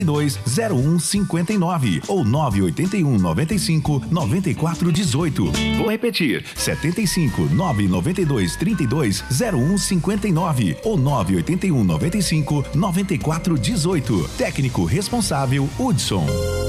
0159 ou 981 95 94 18. Vou repetir: 75 992 32 0159 ou 981 95 94 18. Técnico responsável Hudson.